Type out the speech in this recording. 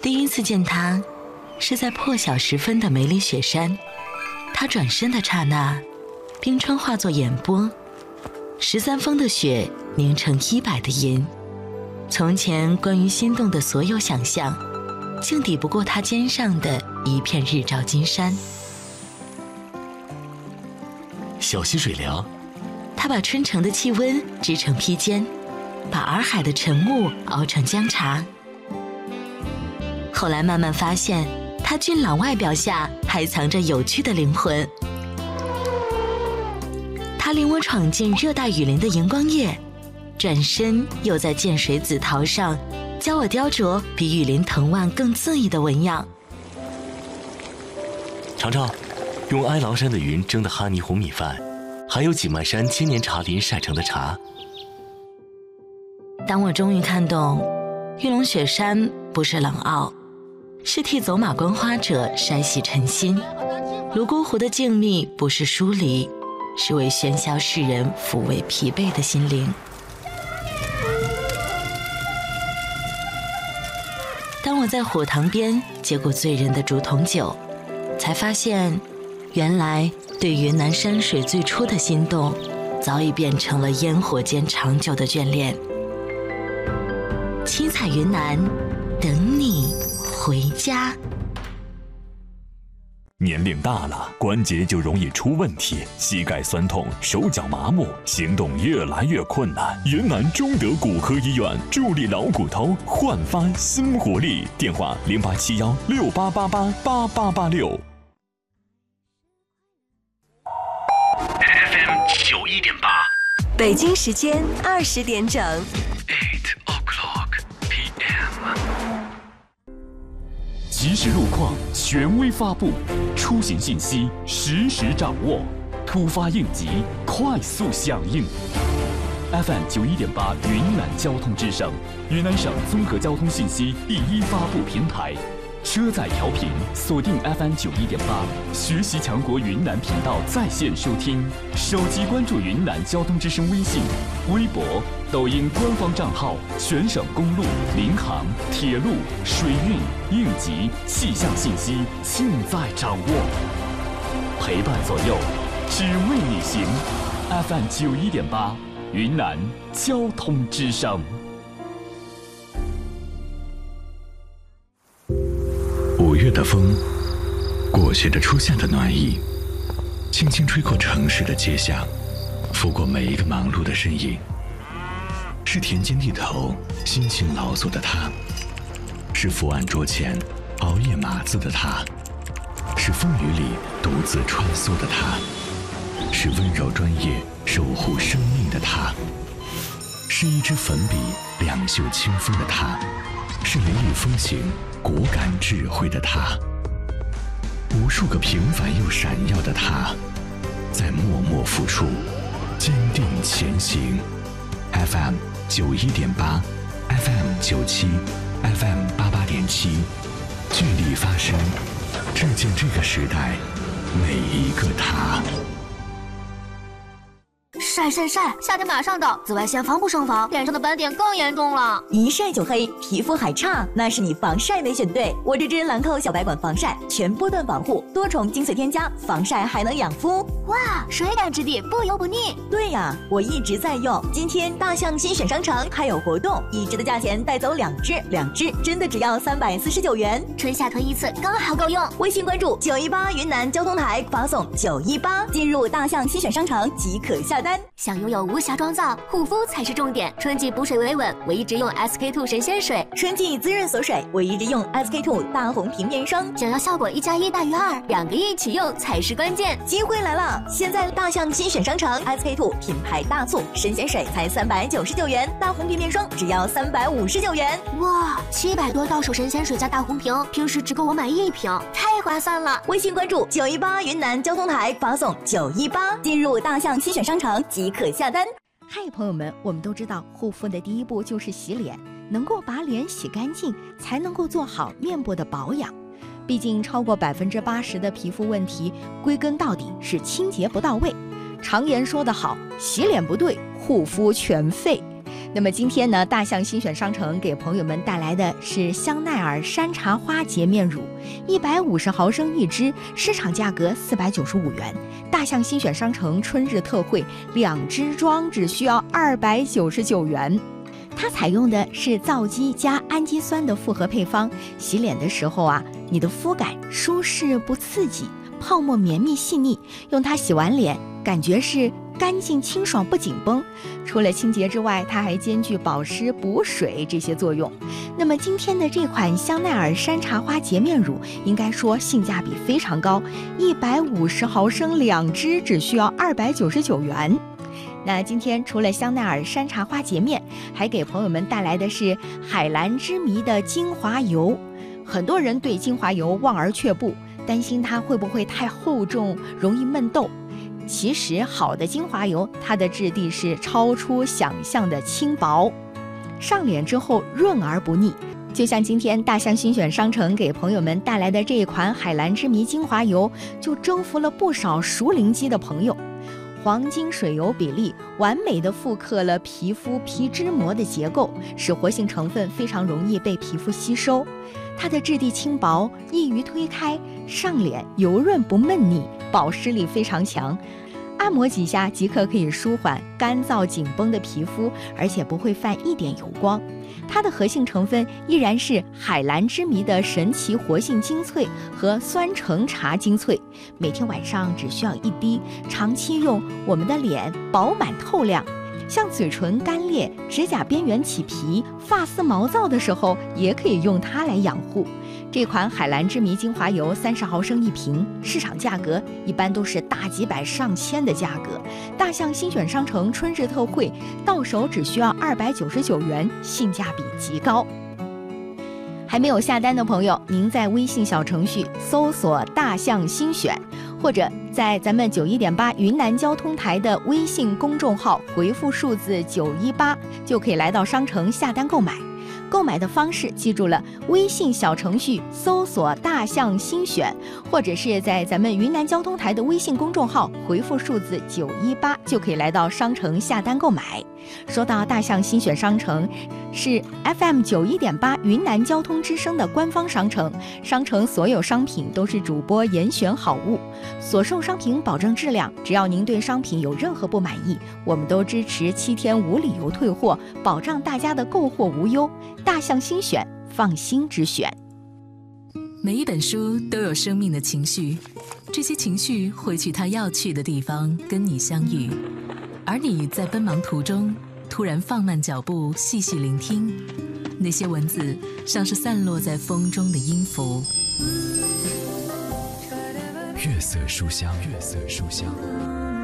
第一次见他，是在破晓时分的梅里雪山。他转身的刹那，冰川化作眼波，13峰的雪凝成100的银。从前关于心动的所有想象，竟抵不过他肩上的一片日照金山。 小溪水凉， 他把春城的气温织成披肩，把洱海的晨雾熬成姜茶。后来慢慢发现，他俊朗外表下还藏着有趣的灵魂。他领我闯进热带雨林的荧光夜，转身又在涧水紫桃上教我雕琢比雨林藤蔓更恣意的纹样。 尝尝用哀牢山的云蒸的哈尼红米饭，还有景迈山千年茶林晒成的茶。 当我终于看懂，玉龙雪山不是冷傲，是替走马观花者筛洗尘心；泸沽湖的静谧不是疏离，是为喧嚣世人抚慰疲惫的心灵。当我在火塘边接过醉人的竹筒酒，才发现原来对云南山水最初的心动，早已变成了烟火间长久的眷恋。七彩云南，等你回家。 年龄大了，关节就容易出问题，膝盖酸痛，手脚麻木，行动越来越困难。云南中德骨科医院助力老骨头，焕发新活力。电话087168888886。 FM 91.8， 北京时间20点整。 即时路况权威发布，出行信息实时掌握，突发应急快速响应。FM 91.8云南交通之声，云南省综合交通信息第一发布平台。车载调频锁定 FM 91.8，学习强国云南频道在线收听，手机关注云南交通之声微信、微博、抖音官方账号，全省公路、民航、铁路、水运、应急、气象信息尽在掌握，陪伴左右，只为你行。FM 91.8，云南交通之声。 5月的风，裹挟着初夏的暖意，轻轻吹过城市的街巷，拂过每一个忙碌的身影。是田间地头辛勤劳作的他，是伏案桌前熬夜码字的他，是风雨里独自穿梭的他，是温柔专业守护生命的他，是一支粉笔两袖清风的他，是雷厉风行果敢智慧的他，无数个平凡又闪耀的他，在默默付出，坚定前行。FM 91.8， FM 97， FM 88.7，聚力发声，致敬这个时代每一个他。 晒晒晒！夏天马上到，紫外线防不胜防，脸上的斑点更严重了。 一晒就黑，皮肤还差，那是你防晒没选对。我这支兰蔻小白管防晒，全波段防护，多重精粹添加，防晒还能养肤。 哇，水感质地，不油不腻。 对呀，我一直在用。今天大象新选商城还有活动，1支的价钱带走2支，2支真的只要349元， 春夏推一次，刚好够用。 微信关注918云南交通台，发送918进入大象新选商城即可下单。 想拥有无瑕妆造，护肤才是重点。春季补水维稳，我一直用 SK2 神仙水； 春季滋润锁水，我一直用 SK2 大红瓶面霜。 想要效果1+1大于2，两个一起用才是关键。 机会来了！现在大象新选商城 SK2 品牌大促，神仙水才399元，大红瓶面霜只要359元。 哇，700多到手神仙水加大红瓶，平时只够我买1瓶，太划算了。 微信关注918云南交通台，发送918进入大象新选商城即可下单。 嗨，朋友们，我们都知道护肤的第一步就是洗脸，能够把脸洗干净，才能够做好面部的保养。毕竟超过80%的皮肤问题，归根到底是清洁不到位。常言说得好，洗脸不对，护肤全废。 那么今天呢，大象新选商城给朋友们带来的是香奈儿山茶花洁面乳，150毫升一支，市场价格495元。大象新选商城春日特惠，2支装只需要299元。它采用的是皂基加氨基酸的复合配方，洗脸的时候啊，你的肤感舒适不刺激，泡沫绵密细腻，用它洗完脸，感觉是干净清爽不紧绷。除了清洁之外，它还兼具保湿补水这些作用。那么今天的这款香奈儿山茶花洁面乳应该说性价比非常高，150毫升2支只需要299元。那今天除了香奈儿山茶花洁面，还给朋友们带来的是海蓝之谜的精华油。很多人对精华油望而却步，担心它会不会太厚重，容易闷痘。其实好的精华油，它的质地是超出想象的轻薄，上脸之后润而不腻。就像今天大象新选商城给朋友们带来的这一款海蓝之谜精华油，就征服了不少熟龄肌的朋友。黄金水油比例完美地复刻了皮肤皮脂膜的结构，使活性成分非常容易被皮肤吸收。它的质地轻薄，易于推开，上脸油润不闷腻，保湿力非常强。按摩几下即可以舒缓干燥紧绷的皮肤，而且不会泛一点油光。它的核心成分依然是海蓝之谜的神奇活性精粹和酸橙茶精粹，每天晚上只需要1滴，长期用，我们的脸饱满透亮。像嘴唇干裂、指甲边缘起皮、发丝毛躁的时候，也可以用它来养护。这款海蓝之谜精华油30毫升一瓶，市场价格一般都是大几百上千的价格。大象新选商城春日特惠，到手只需要299元，性价比极高。还没有下单的朋友，您在微信小程序搜索大象新选，或者在咱们91.8云南交通台的微信公众号回复数字918，就可以来到商城下单购买。购买的方式记住了，微信小程序搜索大象新选，或者是在咱们云南交通台的微信公众号回复数字918，就可以来到商城下单购买。说到大象新选商城，是 FM 91.8云南交通之声的官方商城，商城所有商品都是主播严选好物，所售商品保证质量，只要您对商品有任何不满意，我们都支持7天无理由退货，保障大家的购货无忧。大象新选，放心之选。 每一本书都有生命的情绪，这些情绪会去它要去的地方跟你相遇，而你在奔忙途中突然放慢脚步，细细聆听，那些文字像是散落在风中的音符。 月色书香，月色书香。